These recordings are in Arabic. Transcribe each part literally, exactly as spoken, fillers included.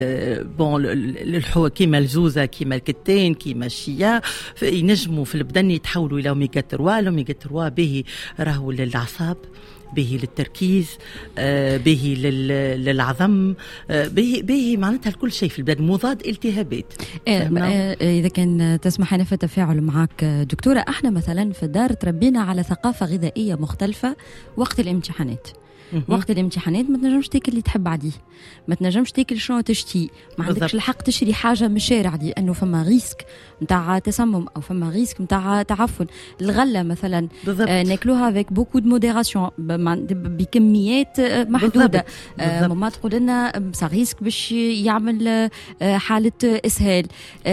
بون الحو كيما الجوزة كيما الكتان كيما الشيا ينجموا في البدن يتحولوا إلى أوميغا ثلاثة. الأوميغا ثلاثة به راهو للأعصاب، به للتركيز، به للعظم، به به معناتها الكل شيء في البدن، مضاد التهابات. إذا كان تسمح لنا في التفاعل معك دكتورة، احنا مثلا في الدار تربينا على ثقافة غذائية مختلفة وقت الامتحانات. وقت الامتحانات ما تنجمش تاكل اللي تحب عاديه، ما تنجمش تاكل شنو تشتي، ما عندكش الحق تشري حاجه من الشارع لانه فما ريسك نتاع تسمم او فما ريسك نتاع تعفن. الغله مثلا آه ناكلوها افيك بوكو دو موديراسيون بكميات محدوده. آه ماما تقول لنا بصح ريسك باش يعمل آه حاله اسهال.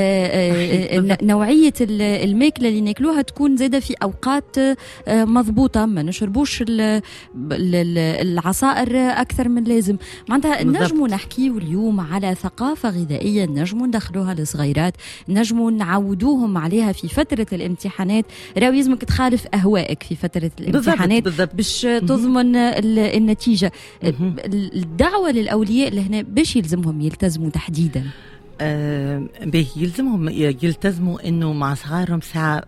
آه آه نوعيه الماكله اللي ناكلوها تكون زاده في اوقات آه مضبوطه، ما نشربوش العصائر أكثر من لازم. معناتها نجموا نحكيوا اليوم على ثقافة غذائية نجموا ندخلوها للصغيرات، نجموا نعودوهم عليها في فترة الامتحانات. راو يلزمك تخالف أهوائك في فترة الامتحانات بالضبط. باش تضمن النتيجة. الدعوة للأولياء لهنا باش يلزمهم يلتزموا تحديدا. آه به يلزمهم يلتزموا انه مع صغارهم ساعه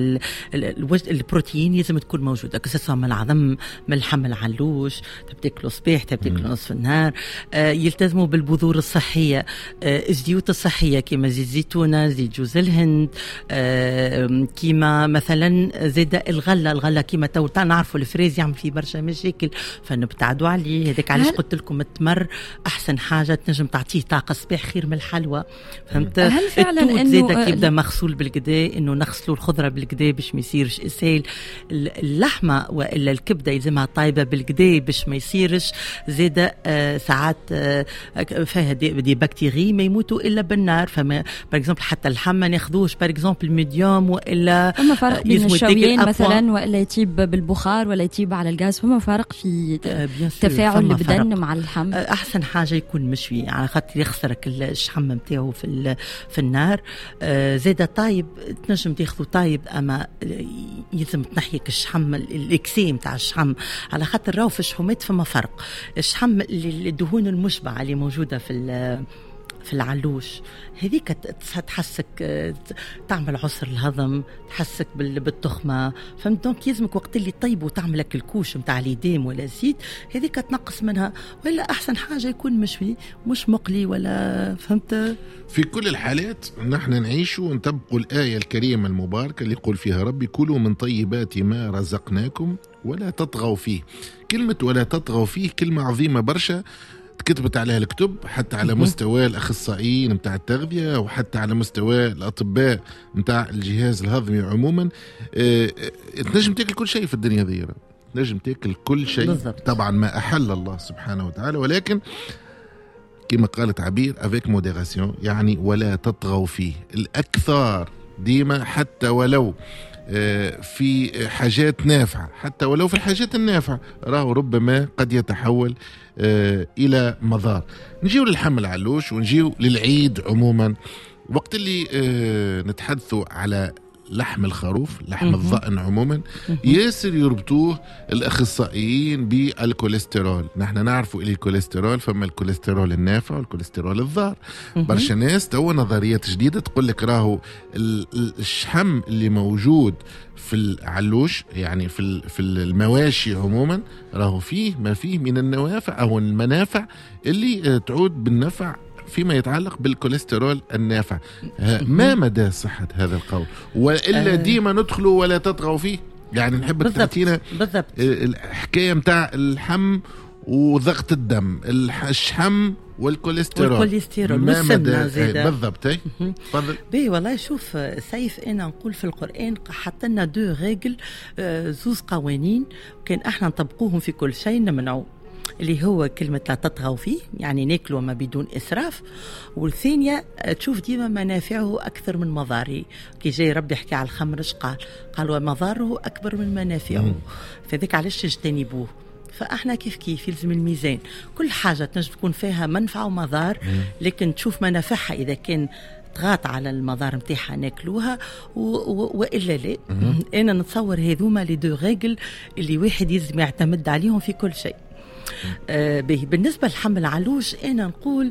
البروتين لازم تكون موجوده، كسوا من العظم من اللحم العلوش، تبتاكلوا صباح تبتاكلوا نصف النهار. آه يلتزموا بالبذور الصحيه، آه الزيوت الصحيه كيما زيت الزيتونه، زيت جوز الهند، آه كيما مثلا زيد الغله الغله كيما تو نعرفوا الفريز يعمل فيه برشا مشاكل فنبتعدوا عليه. هذاك علاش قلت لكم التمر احسن حاجه تنجم تعطيه طاقه صباح خير من الحلوى. فهمت؟ هل فعلا انه زيدا كيبدا مغسول بالكدا، انه نغسلوا الخضره بالكدا باش ما يصيرش اسهال. اللحمه والا الكبده يلزمها طايبه بالكدا باش ما يصيرش زيدا آه ساعات آه فيها دي, دي بكتيري ما يموتوا الا بالنار. فما باغ اكزومبل حتى اللحم ما ناخذوش باغ اكزومبل ميديوم والا فما فرق بين الشويين مثلا ولا يطيب بالبخار ولا يطيب على الغاز. فما فرق في آه تفاعل البدن مع اللحم. آه احسن حاجه يكون مشوي على خاطر يخسرك الشحم نتاعو في في النار. آه زيدا طايب تنجم تاخذه طايب، اما يلزم تنحيك الشحم الاكسي نتاع الشحم على خاطر راهو في الشحومات فما فرق. الشحم الدهون المشبعه اللي موجوده في في العلوش هذيك تحسك تعمل عسر الهضم، تحسك بالتخمه. فهمت؟ دونك يلزمك وقت اللي طيب وتعمل لك الكوش نتاع ليديم ولا زيت هذيك تنقص منها، ولا احسن حاجه يكون مشوي مش مقلي ولا. فهمت؟ في كل الحالات نحن نعيش ونطبق الآية الكريمة المباركة اللي يقول فيها ربي كلوا من طيبات ما رزقناكم ولا تطغوا فيه. كلمة ولا تطغوا فيه كلمة عظيمة برشا كتبت عليها الكتب، حتى على مستوى الأخصائيين متاع التغذية وحتى على مستوى الأطباء متاع الجهاز الهضمي عموما. اه تنجم تاكل كل شيء في الدنيا ذي، تنجم تاكل كل شيء بالضبط. طبعا ما أحل الله سبحانه وتعالى، ولكن كما قالت عبير avec modération، يعني ولا تطغوا فيه. الأكثر ديما حتى ولو في حاجات نافعة، حتى ولو في الحاجات النافعة راهو ربما قد يتحول إلى مضار. نجيو للحم العلوش ونجيو للعيد عموما. وقت اللي نتحدثوا على لحم الخروف، لحم الضأن عموما، ياسر يربطوه الأخصائيين بالكوليسترول. نحن نعرفوا إلي الكوليسترول فما الكوليسترول النافع والكوليسترول الضار. برشا ناس تو نظريات جديدة تقول لك راهو الشحم اللي موجود في العلوش يعني في في المواشي عموما راهو فيه ما فيه من النوافع أو المنافع اللي تعود بالنفع فيما يتعلق بالكوليسترول النافع. ما مدى صحة هذا القول؟ وإلا ديما ندخلوا ولا تطغوا فيه؟ يعني نحب تعطينا الحكاية متاع اللحم وضغط الدم، الشحم والكوليسترول والكوليسترول ما مدى زيادة بالضبط؟ تفضل. بي والله شوف سيف، أنا نقول في القرآن حتى لنا دو ريجل زوز قوانين كان احنا نطبقوهم في كل شيء نمنعوا، اللي هو كلمة لا تطغوا فيه يعني ناكلوا ما بدون إسراف، والثانية تشوف ديما منافعه أكثر من مضاره. كي جاي ربي يحكي على الخمر اش قال؟ قال ومضاره أكبر من منافعه، فذلك علاش تجتنبوه. فاحنا كيف كيف يلزم الميزان، كل حاجة تنجم تكون فيها منفعة ومضار، لكن تشوف منافعها إذا كان تغاط على المضار متاعها ناكلوها و... و... وإلا لا. أنا نتصور هذوما لي دو ريجل اللي واحد يلزم يعتمد عليهم في كل شيء. آه بالنسبة للحم العلوش أنا نقول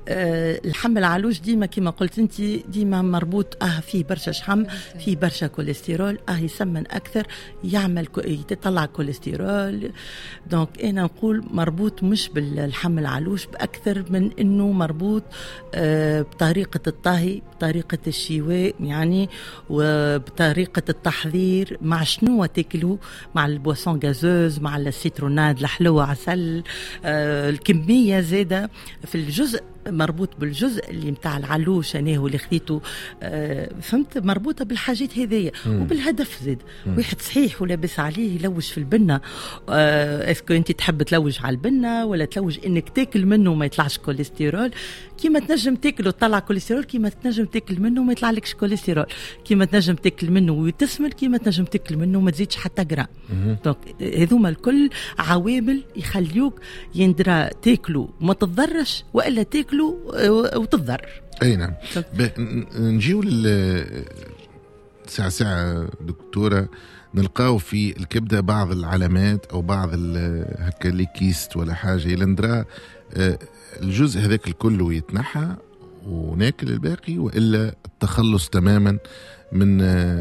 آه الحم العلوش ديما كما قلت انت ديما مربوط اه فيه برشا شحم، فيه برشا كوليسترول، اه يسمن اكثر، يعمل يطلع كوليسترول. دونك انا نقول مربوط مش بالحم العلوش باكثر من انه مربوط آه بطريقه الطهي، بطريقه الشواء يعني، وبطريقه التحضير، مع شنو تاكلوا، مع البواسون غازوز، مع السيتروناد الحلوه، عسل، آه الكميه زاده في الجزء مربوط بالجزء اللي متاع العلوش انا هو اللي خديته. آه فهمت، مربوطه بالحاجات هذيا وبالهدف زاد. مم. واحد صحيح ولابس عليه يلوج في البنه، آه اسكو انت تحب تلوج على البنه ولا تلوج انك تاكل منه ما يطلعش كوليسترول؟ كيما تنجم تاكله تطلع كوليسترول، كيما تنجم تاكل منه ما يطلع لكش كوليسترول، كيما تنجم تاكل منه وتسمن، كيما تنجم تاكل منه ما تزيدش حتى جرام. دونك هذوما الكل عوامل يخليوك يندرى تاكلوا وما تتضرش، والا تاكلوا وتتضر. اي نعم. نجيو لل ساعة ساعة دكتورة، نلقاو في الكبدة بعض العلامات أو بعض هكا ليكيست ولا حاجة لندرا الجزء هذاك الكل يتنحى وناكل الباقي، وإلا التخلص تماما من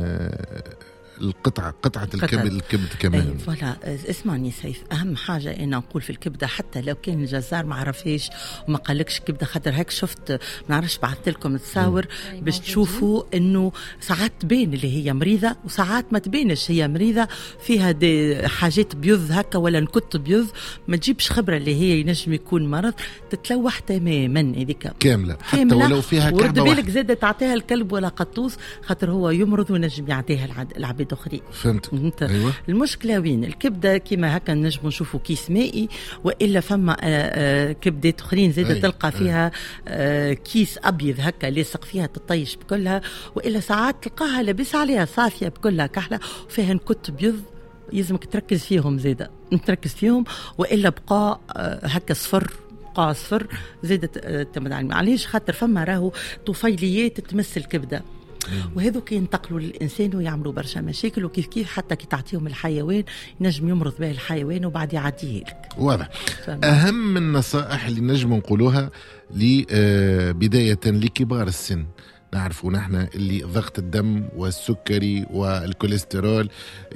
القطعة قطعة الكبد الكبد كمان. فوالا اسمعني سيف، أهم حاجة أنا نقول في الكبدة حتى لو كان الجزار ما عرفيش وما قالكش كبدة، خاطر هيك شفت ما نعرفش بعثت لكم تصاور باش تشوفوا إنه ساعات تبين اللي هي مريضة وساعات ما تبينش هي مريضة، فيها دي حاجات بيض هكا ولا نكت بيض، ما تجيبش خبرة اللي هي ينجم يكون مرض، تتلوح تماما هذيك كاملة حتى كاملة. ولو فيها كعبة ورد بالك زادة تعطيها الكلب ولا قطوس، خاطر هو يمرض ونجم يعطيها العباد أخرين. فهمت. أيوة. المشكلة وين؟ الكبدة كما هكا نجم نشوفوا كيس مائي، وإلا فما كبدات أخرين زادة أي. تلقى فيها أي. كيس أبيض هكا لاصق فيها تطيش بكلها، وإلا ساعات تلقاها لابس عليها صافية بكلها كحلة وفيها نكت بيض، يلزمك تركز فيهم زادة، تركز فيهم، وإلا بقى هكا صفر بقى صفر زادة تمد. معليش خاطر فما راهو طفيليات تمس الكبدة، وهذو كي ينتقلوا للإنسان ويعملوا برشا مشاكل، وكيف كيف حتى كي تعطيهم الحيوان ينجم يمرض به الحيوان وبعد يعديه لك. واضح. أهم النصائح اللي نجم نقولوها بداية لكبار السن، نعرفوا نحن اللي ضغط الدم والسكري والكوليسترول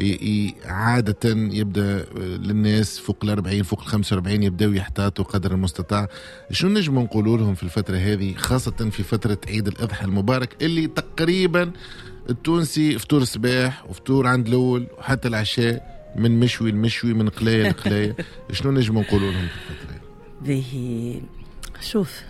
عادة يبدأ للناس فوق الأربعين فوق الخمسة وأربعين يبدأوا يحتاطوا قدر المستطاع. شو نجم نقولوا لهم في الفترة هذه، خاصة في فترة عيد الأضحى المبارك اللي تقريبا التونسي فطور الصباح وفطور عند الأول وحتى العشاء من مشوي المشوي من قلاية لقلاية. شنو نجم نقولوا لهم في الفترة هذه؟ شوف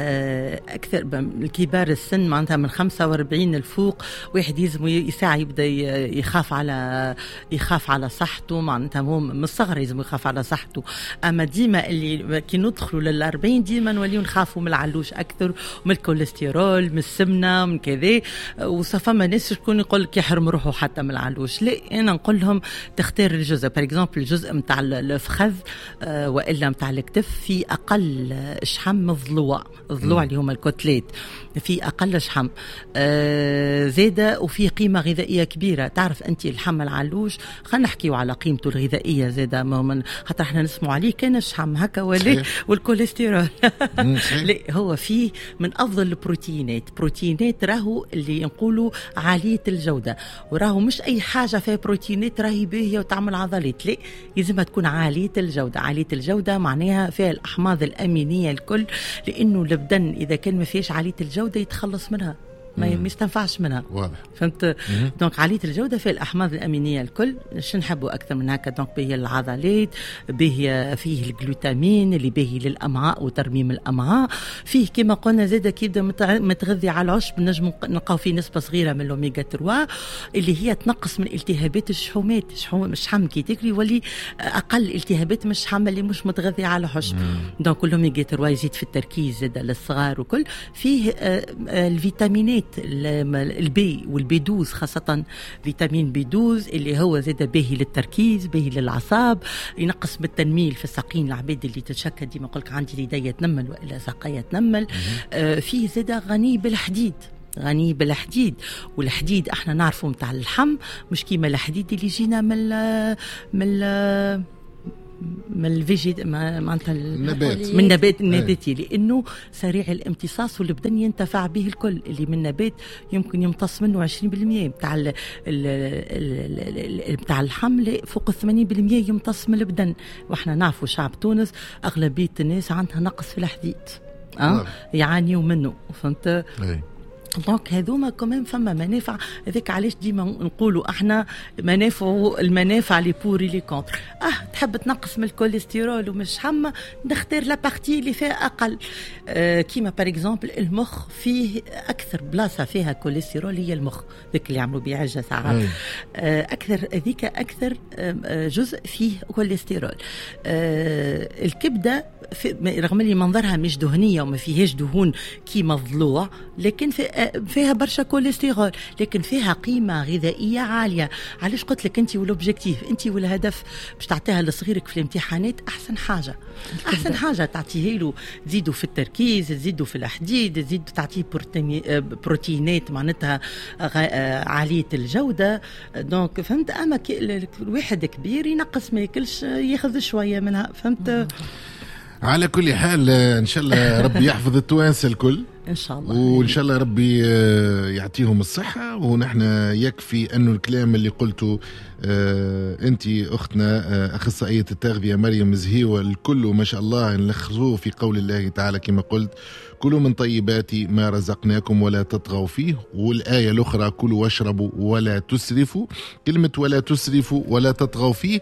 أكثر الكبار السن معناتها من خمسة وأربعين الفوق، واحد يلزم يساعي يبدأ يخاف على يخاف على صحته، معناتها هو من الصغر يلزم يخاف على صحته. أما ديما اللي كي ندخلوا للأربعين ديما نوليو نخافوا من العلوش أكثر، ومن الكوليسترول، من السمنة، من كذا. وصفما ناس شكون يقول لك يحرم روحه حتى من العلوش. لا، أنا نقول لهم تختار الجزء، بار اكزومبل الجزء متاع الفخذ وإلا متاع الكتف في أقل شحم الضلوع، الضلوع اللي هما الكتلات في أقل شحم آه زادة، وفي قيمة غذائية كبيرة. تعرف أنت الحم العلوش، خلينا نحكيو على قيمته الغذائية زادة، من حتى احنا نسمع عليه كان الشحم هكا ولا والكوليسترول. لا، هو فيه من أفضل البروتينات، بروتينات راهو اللي نقولوا عالية الجودة، وراهو مش أي حاجة فيها بروتينات راهي باهية وتعمل عضلات، لا، لازمها تكون عالية الجودة. عالية الجودة معناها فيها الأحماض الأمينية الكل، لأنه البدن إذا كان ما فيش عالية الجودة يتخلص منها، ما يستنفعش منها. واضح. فهمت؟ دونك عالية الجودة في الأحماض الأمينية الكل. شو نحبوا أكثر من هكا؟ دونك باهي العضلات، باهي فيه الجلوتامين اللي باهي للأمعاء وترميم الأمعاء، فيه كما قلنا زادة كيبدا متغذي على العشب، نجم نلقاو فيه نسبة صغيرة من الأوميغا ثلاثة اللي هي تنقص من التهابات الشحومات. الشحم كي تاكلي يولي أقل التهابات من الشحم اللي مش متغذي على العشب. دونك الأوميغا ثلاثة يزيد في التركيز زادة للصغار وكل. فيه الفيتامينات البي والبي اثناشر خاصة فيتامين بي اثناشر اللي هو زاد باهي للتركيز، باهي للأعصاب، ينقص بالتنميل في الساقين. العباد اللي تتشكى ديما قولك عندي يديا تنمل وإلا ساقية تنمل. آه فيه زاد غني بالحديد، غني بالحديد. والحديد احنا نعرفه متاع اللحم مش كيما الحديد اللي يجينا من ال من ال من الفيجي معناتها النبات من نبات النباتي، لانه سريع الامتصاص والبدن ينتفع به الكل. اللي من نبات يمكن يمتص منه عشرين بالمئة بتاع بتاع الحمل، فوق ثمانين بالمئة يمتص من البدن. واحنا نعرفوا شعب تونس اغلبيه الناس عندها نقص في الحديد اه يعانيوا منه، فهمت؟ دونك هذوما كمان فما منافع. هذاك علاش ديما نقولوا احنا منافع المنافع لي بوري لي كونتر. اه تحب تنقص من الكوليسترول ومش حمى، نختار لا بارتي اللي فيها اقل. آه كيما بار اكزومبل المخ فيه اكثر بلاصه فيها كوليسترول هي المخ، ذاك اللي عملوا بيه عجه ساعات. آه اكثر هذيك اكثر آه جزء فيه كوليسترول. آه الكبده رغم اللي منظرها مش دهنيه وما فيهاش دهون كيما الضلوع، لكن في فيها برشا كوليسترول، لكن فيها قيمة غذائية عالية. علاش قلت لك انت والوبجيكتيف انت والهدف باش تعطيها لصغيرك في الامتحانات احسن حاجة احسن حاجة تعطيه له، تزيدوا في التركيز، تزيدوا في الحديد، تزيدوا تعطيه بروتينات معناتها عالية الجودة. دونك فهمت؟ اما الواحد كبير ينقص ما ياكلش ياخذ شوية منها، فهمت؟ على كل حال ان شاء الله ربي يحفظ التوانسه الكل ان شاء الله، وان شاء الله ربي يعطيهم الصحه. ونحن يكفي انه الكلام اللي قلته انت اختنا اخصائيه التغذيه مريم زهيوه الكل ما شاء الله نلخصوه في قول الله تعالى كما قلت: كلوا من طيبات ما رزقناكم ولا تطغوا فيه. والآية الأخرى: كلوا واشربوا ولا تسرفوا. كلمة ولا تسرفوا ولا تطغوا فيه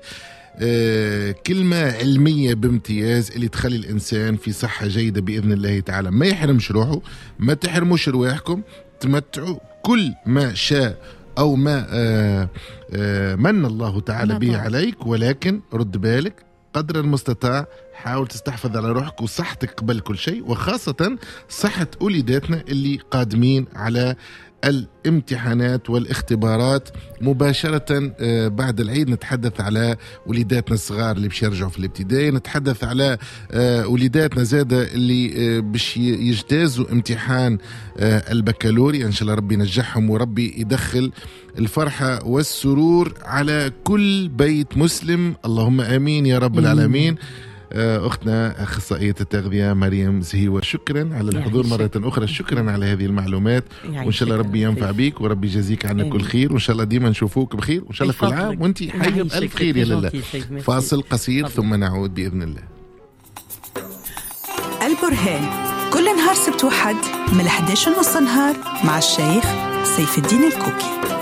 آه كلمة علمية بامتياز اللي تخلي الإنسان في صحة جيدة بإذن الله تعالى. ما يحرمش روحه، ما تحرموش رواحكم، تمتعوا كل ما شاء أو ما آه آه من الله تعالى به عليك، ولكن رد بالك قدر المستطاع، حاول تستحفظ على روحك وصحتك قبل كل شيء، وخاصة صحة أوليداتنا اللي قادمين على الامتحانات والاختبارات مباشرة بعد العيد. نتحدث على وليداتنا الصغار اللي باش يرجعوا في الابتدائي، نتحدث على وليداتنا زادة اللي باش يجتازوا امتحان البكالوريا. إن شاء الله ربي ينجحهم وربي يدخل الفرحة والسرور على كل بيت مسلم، اللهم آمين يا رب العالمين. أختنا أخصائية التغذية مريم زهيوة، شكرا على الحضور مرة أخرى، شكرا على هذه المعلومات، وإن شاء الله ربي ينفع بيك وربي يجازيك عنا كل خير، وإن شاء الله ديما نشوفوك بخير، وإن شاء الله كل عام وأنت حي بألف خير يا لله. فاصل قصير ثم نعود بإذن الله. البرهان كل نهار سبت وحد من الحداشر نص نهار مع الشيخ سيف الدين الكوكي.